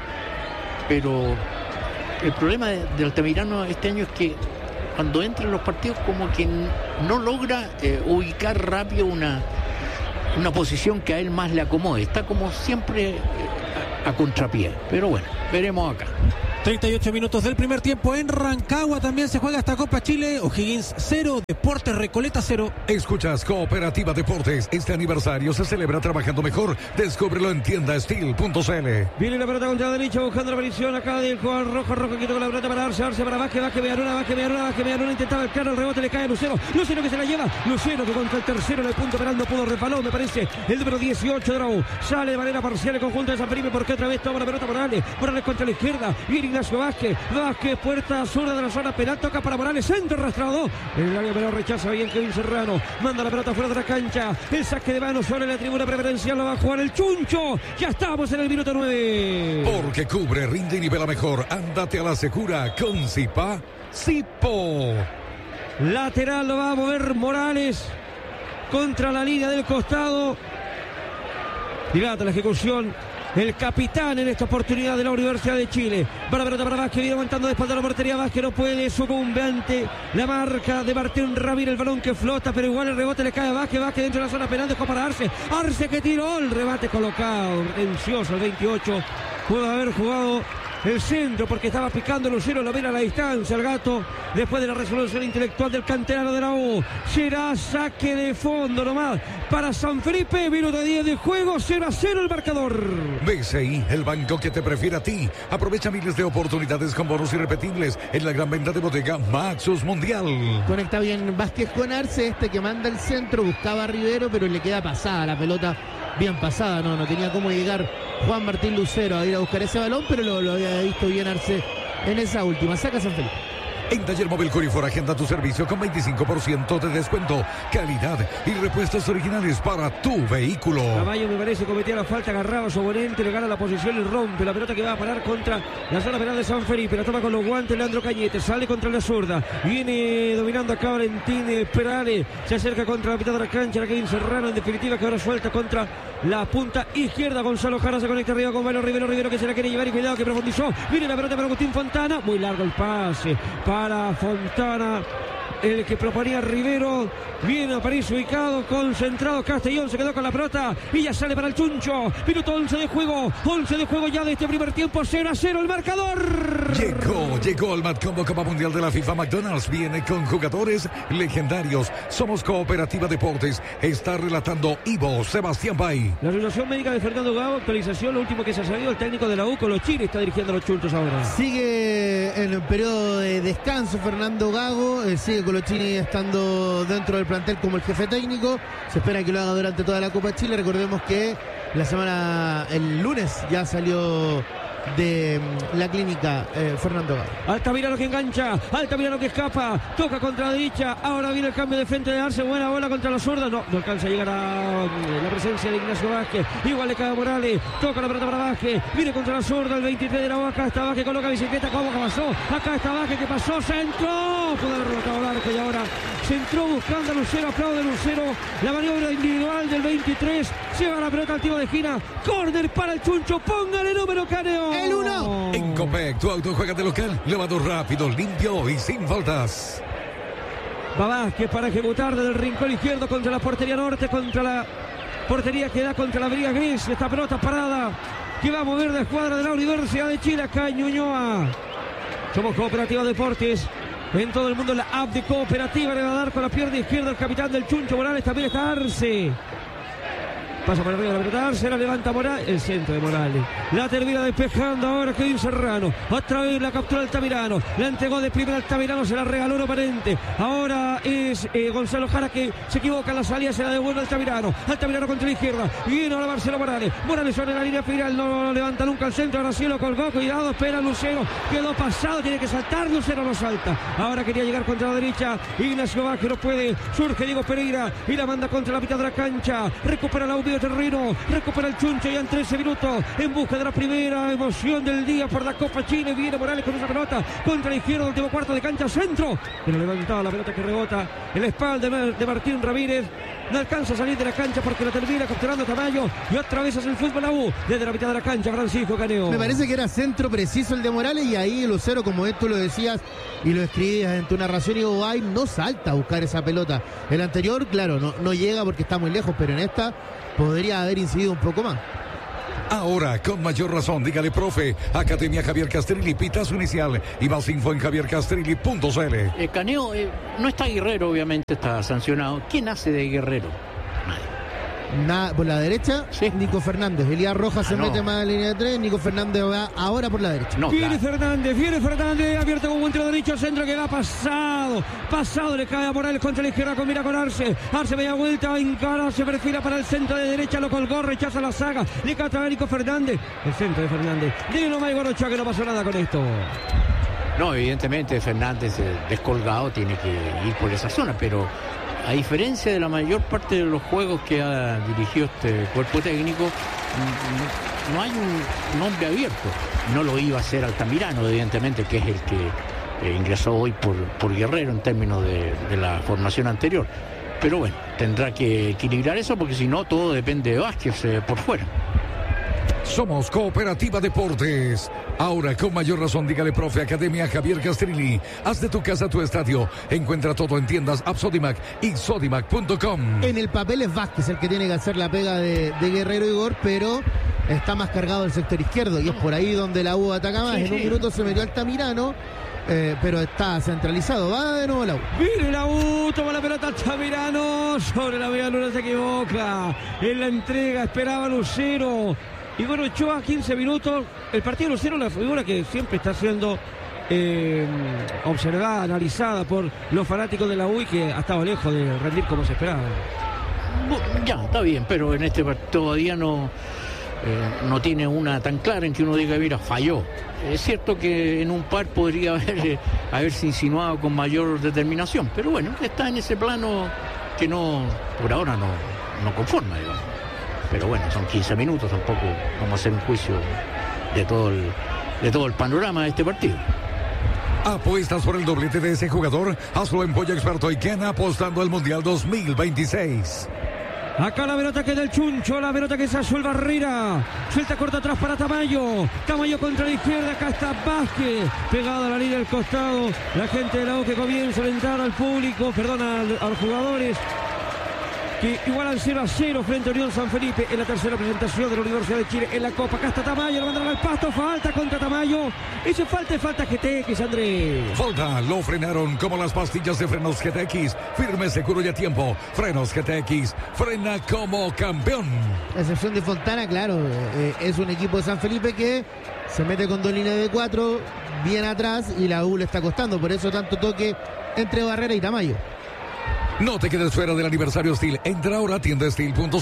pero el problema de Altamirano este año es que cuando entra en los partidos como que no logra ubicar rápido una posición que a él más le acomode. Está como siempre a contrapié, pero bueno, veremos acá. 38 minutos del primer tiempo en Rancagua. También se juega esta Copa Chile. O'Higgins 0, Deportes Recoleta 0. Escuchas Cooperativa Deportes. Este aniversario se celebra trabajando mejor. Descúbrelo en tiendasteel.cl. Viene la pelota contra la derecha buscando la posición acá del Juan Rojo quita con la pelota para Arce para Vázquez Bearuna intentaba el claro, el rebote le cae a Lucero que se la lleva, Lucero que contra el tercero en el punto penal no pudo, resbaló, me parece el número 18 de la U. Sale de manera parcial el conjunto de San Felipe, porque otra vez toma la pelota Morales contra la izquierda, viene Ignacio Vázquez, puerta zurda de la zona penal, toca para Morales, centro arrastrado, el área penal rechaza bien Kevin Serrano, manda la pelota fuera de la cancha, el saque de mano sobre la tribuna preferencial, lo va a jugar el Chuncho, ya estamos en el minuto 9. Porque cubre, rinde y nivela mejor, ándate a la segura con Sipo. Lateral lo va a mover Morales contra la línea del costado, dilata la ejecución el capitán en esta oportunidad de la Universidad de Chile. Va la pelota para Vázquez, viene aguantando de espalda la portería. Vázquez no puede, sucumbe ante la marca de Martín Ramírez, el balón que flota, pero igual el rebote le cae a Vázquez dentro de la zona penal, dejó para Arce que tiró, el remate colocado, pretencioso el 28, pudo haber jugado el centro porque estaba picando Lucero, lo ven a la distancia el Gato, después de la resolución intelectual del canterano de la U. Será saque de fondo nomás para San Felipe, minuto 10 de juego, 0-0 el marcador. BCI, el banco que te prefiere a ti. Aprovecha miles de oportunidades con bonos irrepetibles en la gran venta de bodega Maxus Mundial. Conecta bien Vázquez con Arce, que manda el centro, buscaba a Rivero, pero le queda pasada la pelota, bien pasada, no tenía cómo llegar Juan Martín Lucero a ir a buscar ese balón, pero lo había visto bien Arce en esa última. Saca San Felipe. En Taller Móvil Corifor agenda tu servicio con 25% de descuento, calidad y repuestos originales para tu vehículo. Caballo me parece cometía la falta, agarraba a su oponente, le gana la posición y rompe la pelota que va a parar contra la zona penal de San Felipe. La toma con los guantes Leandro Cañete, sale contra la zurda, viene dominando acá Valentín Perales, se acerca contra la mitad de la cancha, la Kevin Serrano en definitiva que ahora suelta contra la punta izquierda. Gonzalo Jara se conecta arriba con Mario Rivero que se la quiere llevar y cuidado que profundizó, viene la pelota para Agustín Fontana, muy largo el pase para Fontana, el que proponía Rivero, viene a París ubicado, concentrado Castellón, se quedó con la pelota y ya sale para el Chuncho, minuto 11 de juego ya de este primer tiempo, 0-0 el marcador. Llegó al Matcombo Copa Mundial de la FIFA. McDonald's viene con jugadores legendarios. Somos Cooperativa Deportes, está relatando Ivo Sebastián Bay. La situación médica de Fernando Gago, actualización, lo último que se ha sabido, el técnico de la U Colochini está dirigiendo a los Chunchos ahora. Sigue en el periodo de descanso Fernando Gago, sigue Colochini estando dentro del plantel como el jefe técnico, se espera que lo haga durante toda la Copa Chile. Recordemos que el lunes ya salió de la clínica Fernando Gago. Altamirano que engancha, Altamirano que escapa, toca contra la derecha, ahora viene el cambio de frente de Arce, buena bola contra la zurda, no alcanza a llegar a la presencia de Ignacio Vázquez, igual le cae a Morales, toca la pelota para Vázquez, viene contra la zurda, el 23 de la U, acá está Vázquez, coloca bicicleta, ¿cómo que pasó? Acá está Vázquez que pasó, centró, pudo haber rebotado el arco y ahora centró buscando a Lucero, aplaude Lucero, la maniobra individual del 23, lleva la pelota al tiro de esquina, córner para el Chuncho, póngale número Caneo. El 1. En Copec, tu auto juega de local, lavado rápido, limpio y sin faltas. Va Vázquez para ejecutar desde el rincón izquierdo contra la portería norte, contra la portería que da contra la Briga Gris. Esta pelota parada que va a mover de escuadra de la Universidad de Chile acá en Ñuñoa. Somos Cooperativa Deportes. En todo el mundo la app de Cooperativa le va a dar con la pierna izquierda el capitán del Chuncho Morales, también está Arce. Pasa por arriba de la pelota, Arce la levanta Morales, el centro de Morales. La termina despejando ahora Kevin Serrano. Otra vez la captura Altamirano. La entregó de primera Altamirano, se la regaló un oponente. Ahora es Gonzalo Jara que se equivoca en la salida, se la devuelve Altamirano. Altamirano contra la izquierda. Y viene ahora Marcelo Morales. Morales sobre la línea final, no levanta nunca el centro. Ahora sí lo colgó, cuidado, espera Lucero. Quedó pasado, tiene que saltar, Lucero no salta. Ahora quería llegar contra la derecha. Ignacio Vázquez no puede. Surge Diego Pereira y la manda contra la mitad de la cancha. Recupera la medio terreno, recupera el Chuncho ya en 13 minutos en busca de la primera emoción del día por la Copa Chile. Viene Morales con esa pelota contra la izquierda, último cuarto de cancha, centro, pero levantaba la pelota que rebota en la espalda de Martín Ramírez. No alcanza a salir de la cancha porque lo termina capturando Tamayo y otra vez hace el fútbol la U desde la mitad de la cancha. Francisco Caneo. Me parece que era centro preciso el de Morales y ahí Lucero, como tú lo decías y lo escribías en tu narración, y Guay no salta a buscar esa pelota. El anterior, claro, no llega porque está muy lejos, pero en esta podría haber incidido un poco más. Ahora, con mayor razón, dígale profe, Academia Javier Castrilli, pitazo inicial y más info en javiercastrilli.cl. Caneo, no está Guerrero, obviamente está sancionado. ¿Quién hace de Guerrero? Por la derecha, sí. Nico Fernández. Elías Rojas se mete más en la línea de 3. Nico Fernández va ahora por la derecha. Viene Fernández, abierto con buen tiro derecho, centro que va pasado, le cae a Morales contra la izquierda, combina con Arce media vuelta, encara, se perfila para el centro de derecha, lo colgó, rechaza la saga, le cae a Nico Fernández, el centro de Fernández, dile nomás Gorochoa que no pasó nada con esto. No, evidentemente Fernández descolgado tiene que ir por esa zona, pero a diferencia de la mayor parte de los juegos que ha dirigido este cuerpo técnico, no hay un nombre abierto. No lo iba a hacer Altamirano, evidentemente, que es el que ingresó hoy por Guerrero en términos de la formación anterior. Pero bueno, tendrá que equilibrar eso porque si no, todo depende de Vázquez por fuera. Somos Cooperativa Deportes. Ahora, con mayor razón, dígale profe, Academia Javier Castrilli. Haz de tu casa tu estadio. Encuentra todo en tiendas App Sodimac y sodimac.com. En el papel es Vázquez el que tiene que hacer la pega de Guerrero Igor, pero está más cargado el sector izquierdo y es por ahí donde la U ataca más. En un minuto se metió Altamirano, pero está centralizado. Va de nuevo la U. Viene la U, toma la pelota Altamirano, sobre la media luna se equivoca. En la entrega esperaba Lucero. Y bueno, echó a 15 minutos. El partido de Lucero, la figura que siempre está siendo observada, analizada por los fanáticos de la U y que ha estado lejos de rendir como se esperaba. Ya, está bien, pero en este todavía no tiene una tan clara en que uno diga, mira, falló. Es cierto que en un par podría haberse insinuado con mayor determinación, pero bueno, está en ese plano que no, por ahora no conforma, digamos. Pero bueno, son 15 minutos, tampoco vamos a hacer un juicio de todo el panorama de este partido. ¿Apuestas por el doblete de ese jugador? Hazlo en Pollo Experto y Ken apostando al Mundial 2026. Acá la pelota queda el Chuncho, la pelota que se azul Barrera. Suelta corta atrás para Tamayo. Tamayo contra la izquierda, acá está Vázquez. Pegado a la línea del costado. La gente de la U que comienza a alentar al público, a los jugadores. Que igualan 0-0 frente a Unión San Felipe en la tercera presentación de la Universidad de Chile en la Copa. Acá está Tamayo, lo mandaron al pasto, falta contra Tamayo. Eso falta GTX, Andrés. Falta, lo frenaron como las pastillas de frenos GTX. Firme, seguro y a tiempo. Frenos GTX, frena como campeón. A excepción de Fontana, claro, es un equipo de San Felipe que se mete con 2 líneas de 4 bien atrás y la U le está costando. Por eso tanto toque entre Barrera y Tamayo. No te quedes fuera del aniversario Steel. Entra ahora a tiendasteel.cl.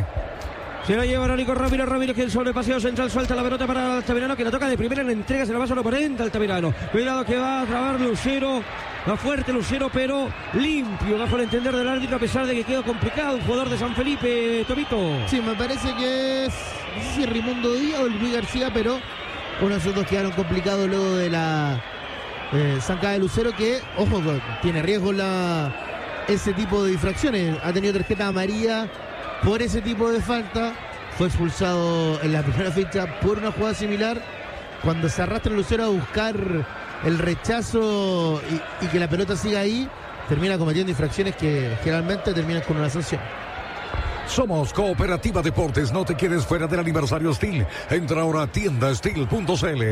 Se la lleva Nico Ramírez que el sobrepaseo central suelta la pelota para Altamirano, que la toca de primera en la entrega, se la va solo por dentro Altamirano. Cuidado que va a trabar Lucero, va fuerte Lucero, pero limpio, bajo el entender del árbitro, a pesar de que quedó complicado un jugador de San Felipe, Tomito. Sí, me parece que es, no sé si Raimundo Díaz o Luis García, pero uno de esos dos quedaron complicados luego de la zancada de Lucero, que, ojo, tiene riesgo ese tipo de infracciones. Ha tenido tarjeta amarilla por ese tipo de falta. Fue expulsado en la primera fecha por una jugada similar. Cuando se arrastra Lucero a buscar el rechazo y que la pelota siga ahí, termina cometiendo infracciones que generalmente terminan con una sanción. Somos Cooperativa Deportes. No te quedes fuera del aniversario Steel. Entra ahora a tiendasteel.cl.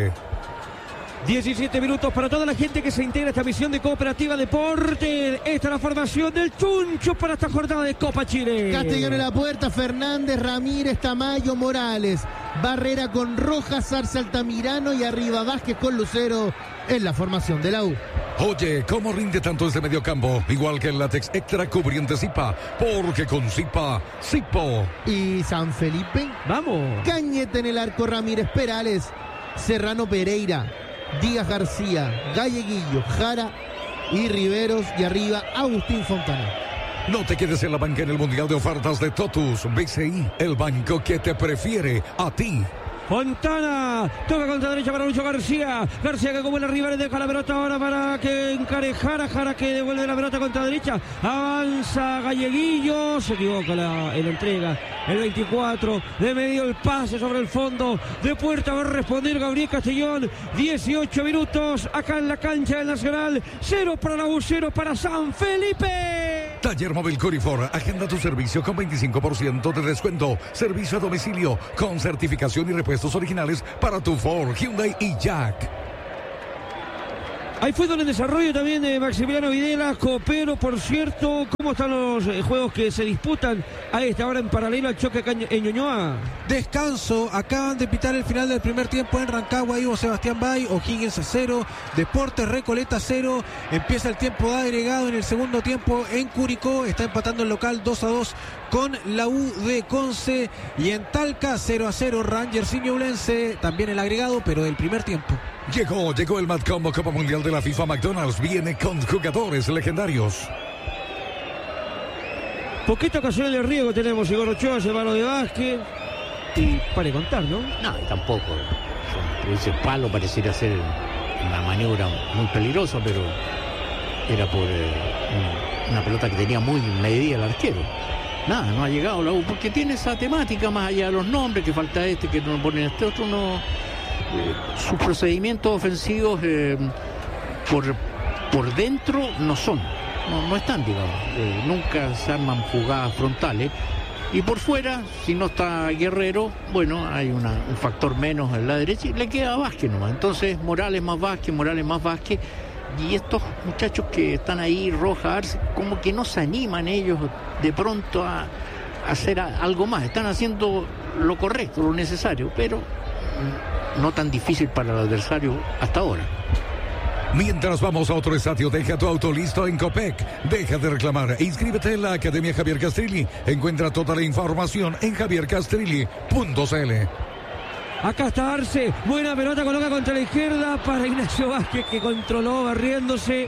17 minutos para toda la gente que se integra a esta misión de Cooperativa Deporte. Esta es la formación del Chuncho para esta jornada de Copa Chile. Castellano en la puerta, Fernández, Ramírez, Tamayo, Morales. Barrera con Rojas, Arce, Altamirano y arriba Vázquez con Lucero en la formación de la U. Oye, ¿cómo rinde tanto este mediocampo? Igual que el látex extra cubriente Zipa, porque con Zipa, Zipo. Y San Felipe, vamos. Cañete en el arco, Ramírez, Perales, Serrano, Pereira, Díaz, García, Galleguillo, Jara y Riveros, y arriba Agustín Fontana. No te quedes en la banca en el Mundial de Ofertas de Totus. BCI, el banco que te prefiere a ti. Fontana, toca contra derecha para Lucho García. García que como el rival deja la pelota ahora para que encare Jara. Jara que devuelve la pelota contra derecha. Avanza Galleguillo. Se equivoca en la entrega. El 24 de medio el pase sobre el fondo de puerta. Va a responder Gabriel Castellón. 18 minutos acá en la cancha del Nacional. 0 para la U, 0 para San Felipe. Taller Móvil Curifor. Agenda tu servicio con 25% de descuento. Servicio a domicilio con certificación y repuestos originales para tu Ford, Hyundai y Jack. Hay fútbol en desarrollo también de Maximiliano Videla, Copero, por cierto. ¿Cómo están los juegos que se disputan a esta hora en paralelo al choque acá en Ñuñoa? Descanso, acaban de pitar el final del primer tiempo en Rancagua. Ivo Sebastián Bay, O'Higgins 0, Deportes Recoleta 0. Empieza el tiempo de agregado en el segundo tiempo en Curicó. Está empatando el local 2-2 con la U de Conce. Y en Talca 0-0 Rangers y Ñublense. También el agregado, pero del primer tiempo. Llegó el Mad Combo Copa Mundial de la FIFA. McDonald's viene con jugadores legendarios. Poquita ocasión de riesgo tenemos. Igor Ochoa, Sebano de Vázquez. Y para de contar, ¿no? No, y tampoco. Ese palo pareciera ser una maniobra muy peligrosa, pero era por una pelota que tenía muy medida el arquero. Nada, no ha llegado la U, porque tiene esa temática más allá de los nombres, que falta este, que no ponen este otro, no. Sus procedimientos ofensivos por dentro no están, digamos. Nunca se arman jugadas frontales Y por fuera, si no está Guerrero, bueno, hay un factor menos en la derecha y le queda Vázquez nomás. Entonces, Morales más Vázquez. Y estos muchachos que están ahí, Rojas, Arce, como que no se animan ellos de pronto a hacer algo más. Están haciendo lo correcto, lo necesario, pero no tan difícil para el adversario hasta ahora. Mientras vamos a otro estadio, deja tu auto listo en Copec. Deja de reclamar e inscríbete en la Academia Javier Castrilli. Encuentra toda la información en javiercastrilli.cl. Acá está Arce, buena pelota, coloca contra la izquierda para Ignacio Vázquez, que controló barriéndose.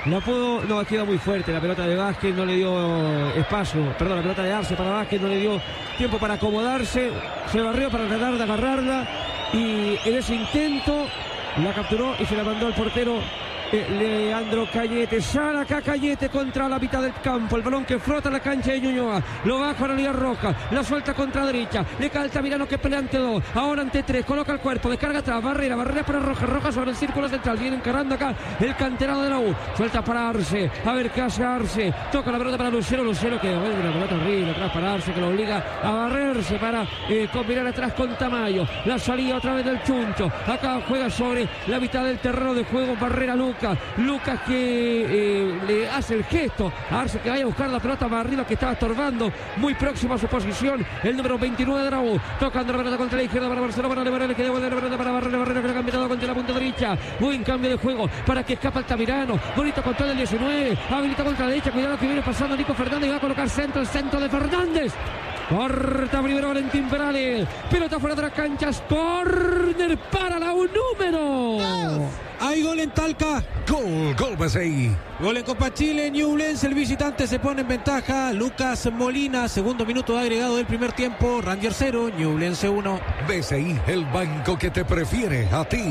No, queda muy fuerte la pelota de Vázquez, no le dio espacio, la pelota de Arce para Vázquez, no le dio tiempo para acomodarse, se barrió para tratar de agarrarla y en ese intento la capturó y se la mandó al portero Leandro Cañete. Sale acá Cañete contra la mitad del campo, el balón que frota la cancha de Ñuñoa, lo baja a la Liga Roja, la suelta contra derecha, le cae Altamirano que pelea ante 2, ahora ante 3, coloca el cuerpo, descarga atrás, barrera para Rojas sobre el círculo central, viene encarando acá el canterano de la U, suelta para Arce, a ver qué hace Arce, toca la pelota para Lucero que vuelve la pelota arriba, atrás para Arce, que lo obliga a barrerse para combinar atrás con Tamayo, la salida otra vez del Chuncho, acá juega sobre la mitad del terreno de juego, barrera Lucas que le hace el gesto a Arce que vaya a buscar la pelota más arriba, que estaba estorbando muy próximo a su posición el número 29 de la U, tocando la pelota contra la izquierda para Marcelo Morales, que devuelve la pelota para Barrera que la ha cambiado contra la punta derecha, buen cambio de juego para que escapa Altamirano, bonito control del 19, habilita contra la derecha, cuidado que viene pasando Nico Fernández y va a colocar el centro de Fernández. Corta primero Valentín Perales, pelota fuera de las canchas, córner para la U número. Hay gol en Talca. Gol BCI. Gol en Copa Chile, Ñublense, el visitante se pone en ventaja. Lucas Molina, segundo minuto de agregado del primer tiempo. Rangers 0, Ñublense 1. BCI, el banco que te prefiere a ti.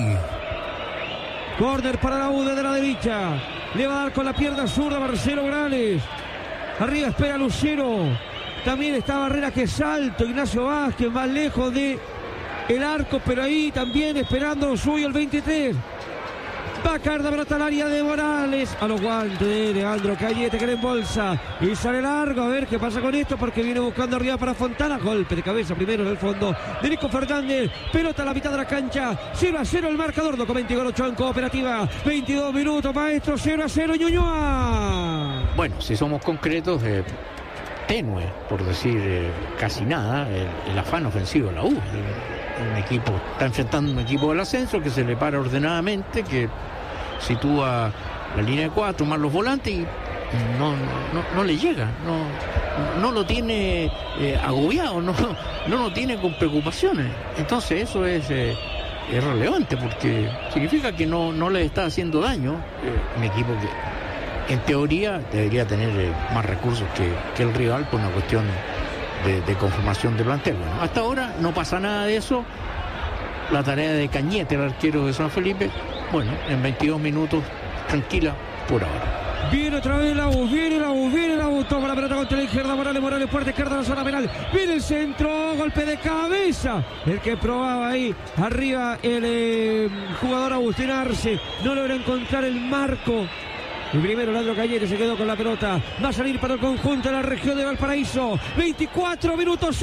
Córner para la U desde la derecha. Le va a dar con la pierna zurda Marcelo Morales. Arriba espera Lucero. También está Barrera que salto. Ignacio Vázquez más lejos de el arco, pero ahí también esperando suyo el 23. Va a caer la pelota al área de Morales. A los guantes de Leandro Cañete que le embolsa. Y sale largo. A ver qué pasa con esto. Porque viene buscando arriba para Fontana. Golpe de cabeza primero en el fondo de Nico Fernández. Pelota a la mitad de la cancha. 0-0 el marcador. Documento Gol 8 en Cooperativa. 22 minutos, maestro. 0-0 Ñuñoa. Bueno, si somos concretos, tenue, por decir casi nada, el afán ofensivo de la U. Un equipo está enfrentando un equipo del ascenso que se le para ordenadamente, que sitúa la línea de 4 más los volantes y no le llega, no lo tiene agobiado, no lo tiene con preocupaciones. Entonces eso es relevante porque significa que no le está haciendo daño un equipo que en teoría debería tener más recursos que el rival por una cuestión de conformación de plantel. Bueno, hasta ahora no pasa nada de eso. La tarea de Cañete, el arquero de San Felipe, bueno, en 22 minutos, tranquila por ahora. Viene otra vez la U, toma la pelota contra la izquierda, Morales, puerta izquierda de la zona penal, viene el centro, golpe de cabeza, el que probaba ahí, arriba el jugador Agustín Arce, no logra encontrar el marco. Y primero Leandro Cañete se quedó con la pelota. Va a salir para el conjunto de la región de Valparaíso. 24 minutos,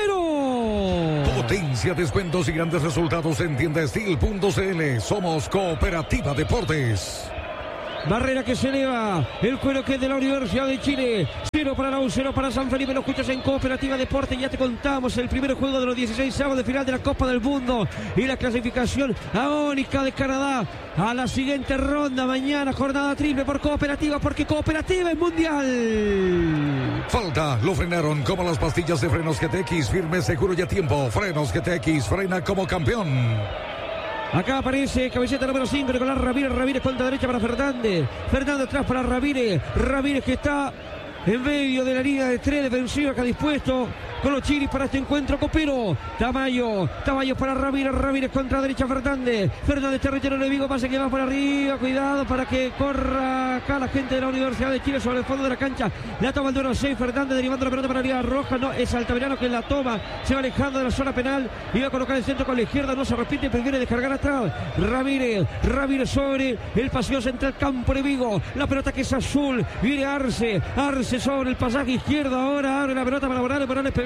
0-0. Potencia, descuentos y grandes resultados en tiendastil.cl. Somos Cooperativa Deportes. Barrera que se eleva, el cuero que es de la Universidad de Chile. 0 para la U, 0 para San Felipe. Lo escuchas en Cooperativa Deportes. Ya te contamos el primer juego de los 16avos de final de la Copa del Mundo y la clasificación agónica de Canadá a la siguiente ronda. Mañana jornada triple por Cooperativa, porque Cooperativa es mundial. Falta, lo frenaron como las pastillas de frenos GTX. Firme, seguro y a tiempo. Frenos GTX, frena como campeón. Acá aparece cabeceta número 5, Nicolás Ramírez contra derecha para Fernández atrás para Ramírez que está en medio de la línea de 3 defensiva, que ha dispuesto con los chiris para este encuentro copero. Tamayo para Ramírez contra derecha Fernández territorio de Vigo, pase que va por arriba, cuidado para que corra acá la gente de la Universidad de Chile sobre el fondo de la cancha. La toma el número 6 Fernández, derivando la pelota para la Liga Roja, no, es Altamirano que la toma, se va alejando de la zona penal y va a colocar el centro con la izquierda, no se repite, prefiere descargar atrás. Ramírez sobre el pasillo central campo de Vigo, la pelota que es azul, viene Arce sobre el pasaje izquierdo, ahora abre la pelota para Morales pegado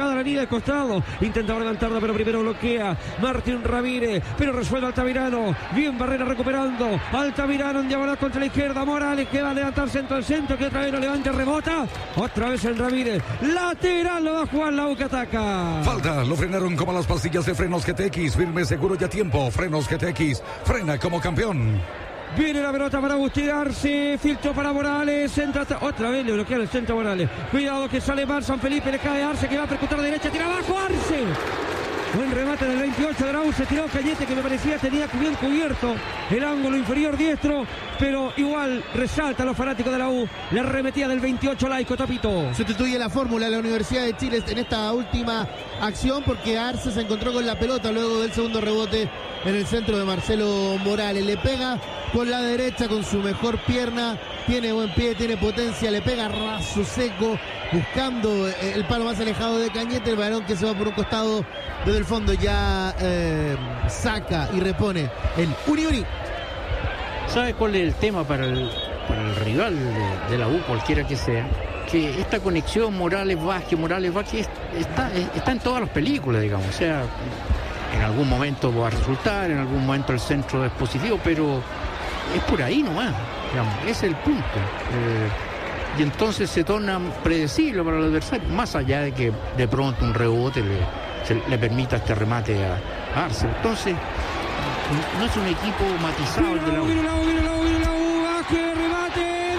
pegada a la línea del costado. Intentaba levantarla, pero primero bloquea Martín Ramírez, pero resuelve Altamirano. Bien Barrera recuperando. Altamirano en diagonal contra la izquierda. Morales que va a levantar centro al centro, que otra vez lo levanta, rebota. Otra vez en Ramírez. Lateral lo va a jugar la U, que ataca. Falta, lo frenaron como las pastillas de frenos GTX. Firme, seguro y a tiempo. Frenos GTX. Frena como campeón. Viene la pelota para Agustín Arce, filtro para Morales, entra otra vez, le bloquea el centro a Morales. Cuidado que sale Mar San Felipe, le cae Arce que va a percutar a derecha, tira abajo Arce. Buen remate del 28 de la U, se tiró Cañete, que me parecía tenía bien cubierto el ángulo inferior diestro, pero igual resalta a los fanáticos de la U la arremetida del 28 Laico, Tapito. Sustituye la fórmula de la Universidad de Chile en esta última acción porque Arce se encontró con la pelota luego del segundo rebote en el centro de Marcelo Morales. Le pega con la derecha con su mejor pierna, tiene buen pie, tiene potencia, le pega raso seco, buscando el palo más alejado de Cañete. El balón que se va por un costado desde el fondo ya saca y repone el Uni. ¿Sabe cuál es el tema para el rival de la U, cualquiera que sea? Que esta conexión Morales-Vázquez está en todas las películas, digamos. O sea, en algún momento va a resultar, en algún momento el centro es positivo, pero es por ahí nomás, digamos, ese es el punto. Y entonces se torna predecible para el adversario, más allá de que de pronto un rebote le permita este remate a Arce. Entonces, no es un equipo matizado el de la U. Viene la U, Vázquez, remate,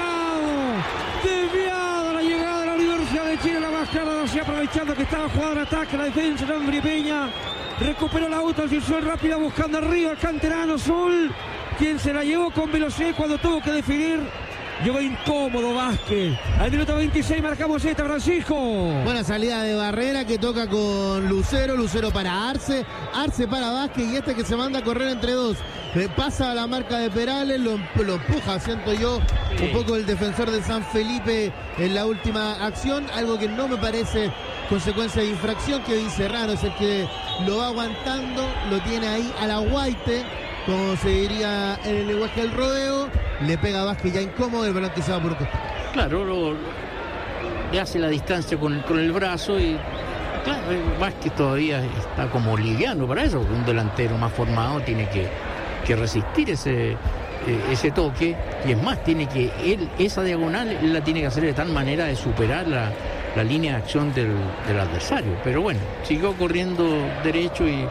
desviado la llegada de la Universidad de Chile, la máscara, así aprovechando que estaba jugando el ataque, la defensa de Hombre Peña, recuperó la U, transición rápida buscando arriba el canterano Sol, quien se la llevó con velocidad cuando tuvo que definir. Llegó incómodo Vázquez. Al minuto 26 marcamos esta, Francisco. Buena salida de Barrera que toca con Lucero para Arce para Vázquez y que se manda a correr entre dos. Pasa a la marca de Perales, lo empuja, siento yo, un poco el defensor de San Felipe en la última acción, algo que no me parece consecuencia de infracción. Kevin Serrano es el que lo va aguantando, lo tiene ahí a la Guaite, como se diría en el lenguaje del rodeo. Le pega a Vázquez ya incómodo, el balón que se va por un costado. Claro, le hace la distancia con el brazo y claro, Vázquez todavía está como liviano para eso, porque un delantero más formado tiene que resistir ese toque, y es más, esa diagonal la tiene que hacer de tal manera de superar la línea de acción del adversario. Pero bueno, siguió corriendo derecho y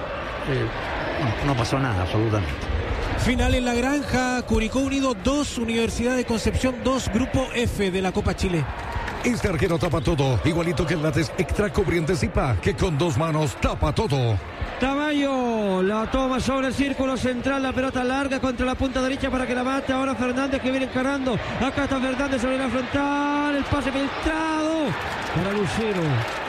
no pasó nada absolutamente. Final en La Granja, Curicó Unido 2, Universidad de Concepción 2, Grupo F de la Copa Chile. Este arquero tapa todo, igualito que el látex extra cubriente Zipa, que con dos manos tapa todo. Tamayo la toma sobre el círculo central, la pelota larga contra la punta derecha para que la mate. Ahora Fernández que viene encarando. Acá está Fernández sobre la frontal, el pase filtrado para Lucero.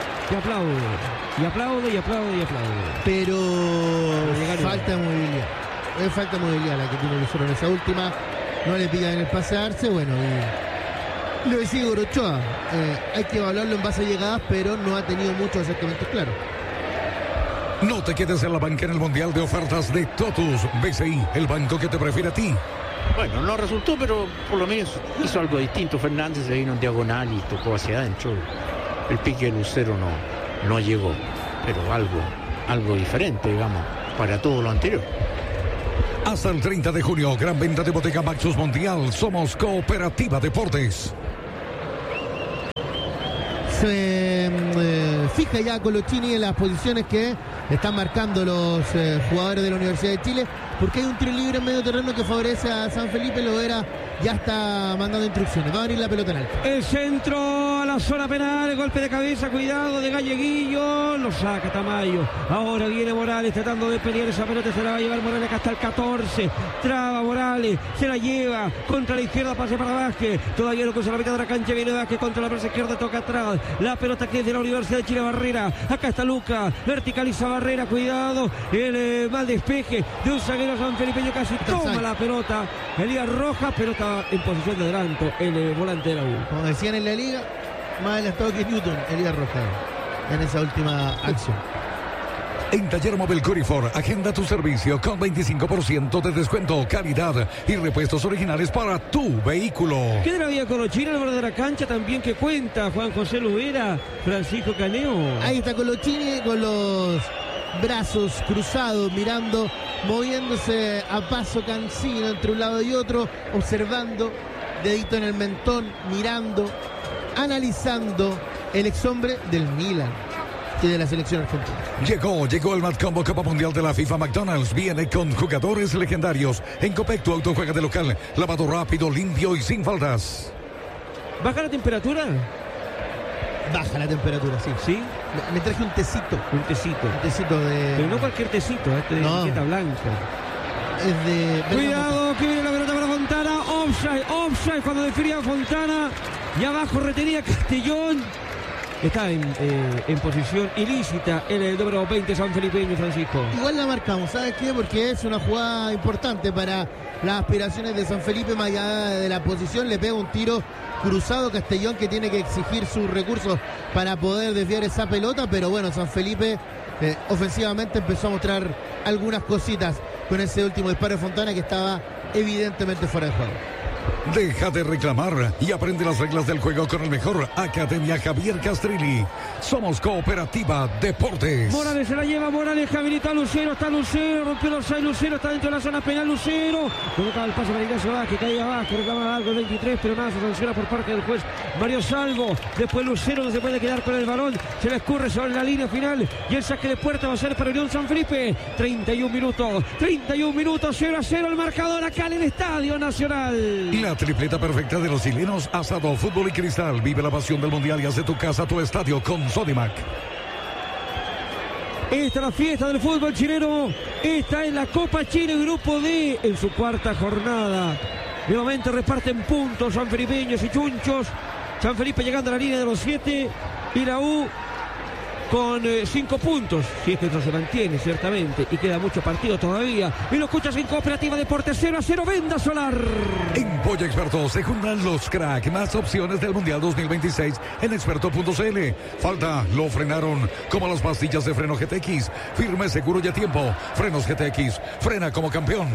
Y aplaude. Pero falta de movilidad. Es falta de movilidad la que tiene Lucero en esa última. No le pillan el pase a Arce. Bueno, y lo decía Gorochoa. Hay que evaluarlo en base a llegadas, pero no ha tenido muchos acercamientos claros. No te quedes en la banca en el Mundial de Ofertas de Totus. BCI, el banco que te prefiere a ti. Bueno, no resultó, pero por lo menos hizo algo distinto. Fernández se vino en diagonal y tocó hacia adentro. El pique de Lucero no llegó, pero algo diferente, digamos, para todo lo anterior. Hasta el 30 de junio, gran venta de Bodega Maxus Mundial. Somos Cooperativa Deportes. Se fija ya Colochini en las posiciones que están marcando los jugadores de la Universidad de Chile, porque hay un tiro libre en medio terreno que favorece a San Felipe. Loera ya está mandando instrucciones, va a abrir la pelota en alto. El centro a la zona penal, golpe de cabeza, cuidado de Galleguillo, lo saca Tamayo. Ahora viene Morales tratando de pelear esa pelota, se la va a llevar Morales hasta el 14, traba Morales, se la lleva contra la izquierda, pase para Vázquez, todavía no cruza la mitad de la cancha, viene Vázquez contra la presa izquierda, toca atrás, la pelota que es de la Universidad de Chile, Barrera, acá está Luca, verticaliza Barrera, cuidado, el mal despeje de un zaguero sanfelipeño, casi toma la pelota, Elías Rojas, pelota en posición de adelanto, el volante de la U. Como decían en la liga, más adelantado que Newton, Elías Rojas, en esa última acción. En Taller Móvil Curifor, agenda tu servicio con 25% de descuento, calidad y repuestos originales para tu vehículo. ¿Qué de la vida Colochini al borde de la cancha también que cuenta Juan José Lubera, Francisco Caneo? Ahí está Colochini con los brazos cruzados, mirando, moviéndose a paso cansino entre un lado y otro, observando, dedito en el mentón, mirando, analizando el exhombre del Milan y de la selección argentina. Llegó el Mad Combo Copa Mundial de la FIFA. McDonald's viene con jugadores legendarios. En Copec tu auto juega de local, lavado rápido, limpio y sin faltas. ¿Baja la temperatura? Baja la temperatura, sí. ¿Sí? Me traje un tecito. Un tecito. Un tecito de... Pero no cualquier tecito, este de etiqueta blanca. Es de... Cuidado, que viene la pelota para Fontana. Offside cuando definía Fontana. Y abajo retenía Castellón. Está en posición ilícita el número 20 sanfelipeño, Francisco. Igual la marcamos, ¿sabes qué? Porque es una jugada importante para las aspiraciones de San Felipe. Más allá de la posición, le pega un tiro cruzado Castellón, que tiene que exigir sus recursos para poder desviar esa pelota. Pero bueno, San Felipe ofensivamente empezó a mostrar algunas cositas con ese último disparo de Fontana, que estaba evidentemente fuera de juego. Deja de reclamar y aprende las reglas del juego con el mejor. Academia Javier Castrilli. Somos Cooperativa Deportes. Morales se la lleva, Morales habilita a Lucero, está Lucero, rompió los 6, Lucero está dentro de la zona penal, Lucero. Coloca el pase para Ignacio Vázquez, cae abajo, reclama algo el 23, pero nada, se sanciona por parte del juez Mario Salvo. Después Lucero no se puede quedar con el balón, se le escurre sobre la línea final y el saque de puerta va a ser para Unión San Felipe. 31 minutos, 0-0 el marcador acá en el Estadio Nacional. La tripleta perfecta de los chilenos, asado, fútbol y cristal. Vive la pasión del mundial y haz de tu casa tu estadio con Sodimac. Esta es la fiesta del fútbol chileno. Esta es la Copa Chile Grupo D en su cuarta jornada. Nuevamente reparten puntos sanfelipeños y chunchos. San Felipe llegando a la línea de los 7 y la U con 5 puntos, si es que esto se mantiene ciertamente, y queda mucho partido todavía. Y lo escuchas en Cooperativa Deportes. 0-0 Venda Solar. En Polla Experto se juntan los crack, más opciones del Mundial 2026 en experto.cl. Falta, lo frenaron, como las pastillas de freno GTX. Firme, seguro y a tiempo. Frenos GTX, frena como campeón.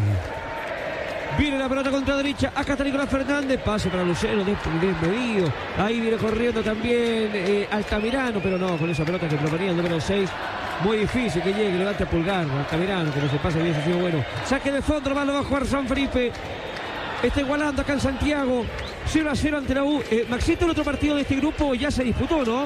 Viene la pelota contra derecha, acá está Nicolás Fernández, pase para Lucero, desmedido. Ahí viene corriendo también Altamirano, pero no, con esa pelota que proponía el número 6. Muy difícil que llegue, levante a pulgar, Altamirano, que no se pase bien, ha sido bueno. Saque de fondo, nomás lo va a jugar San Felipe. Está igualando acá en Santiago, 0-0 ante la U. Maxito, el otro partido de este grupo ya se disputó, ¿no?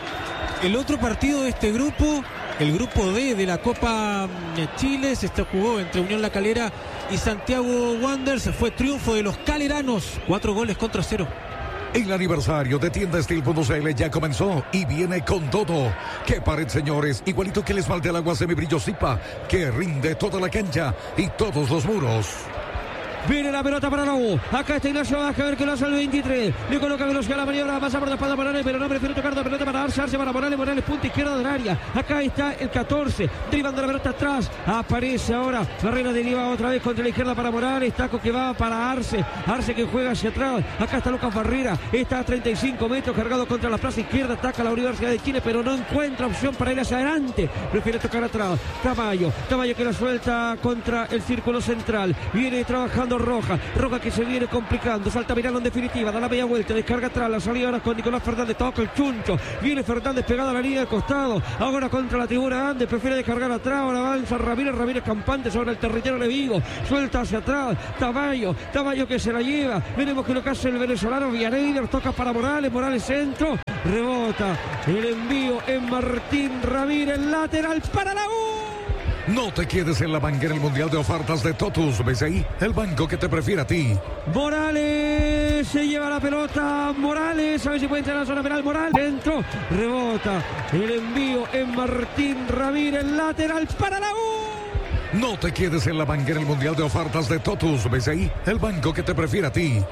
El otro partido de este grupo, el grupo D de la Copa Chile, se jugó entre Unión La Calera y Santiago Wanderers. Fue triunfo de los caleranos, 4-0. El aniversario de Tienda Steel.cl ya comenzó y viene con todo. ¡Qué pared, señores! Igualito que el esmalte al agua semibrillo Zipa, que rinde toda la cancha y todos los muros. Viene la pelota para la U. Acá está Ignacio Vázquez, a ver que lo hace el 23. Le coloca velocidad a la maniobra, pasa por la espalda Morales, pero no prefiere tocar la pelota para Arce para Morales. Morales, punta izquierda del área. Acá está el 14, derivando la pelota atrás. Aparece ahora Barrera, deriva otra vez contra la izquierda para Morales. Taco que va para Arce. Arce que juega hacia atrás. Acá está Lucas Barrera. Está a 35 metros, cargado contra la plaza izquierda. Ataca la Universidad de Chile, pero no encuentra opción para ir hacia adelante. Prefiere tocar atrás. Tamayo que la suelta contra el círculo central. Viene trabajando Roja que se viene complicando, salta Mirano en definitiva, da la media vuelta, descarga atrás, la salida ahora con Nicolás Fernández, toca el chuncho, viene Fernández pegado a la línea del costado, ahora contra la tribuna Andes, prefiere descargar atrás, ahora avanza Ramírez Campante sobre el territorio de Vigo, suelta hacia atrás, Tamayo que se la lleva, veremos que lo que hace el venezolano Villarreal, toca para Morales centro, rebota, el envío en Martín Ramírez, lateral para la U. No te quedes en la banca en el Mundial de Ofertas de Totus. ¿Ves ahí? El banco que te prefiere a ti. Morales se lleva la pelota. Morales, a ver si puede entrar a la zona penal. Morales dentro, rebota. El envío en Martín Ramírez, lateral para la U. No te quedes en la banca en el Mundial de Ofertas de Totus. ¿Ves ahí? El banco que te prefiere a ti.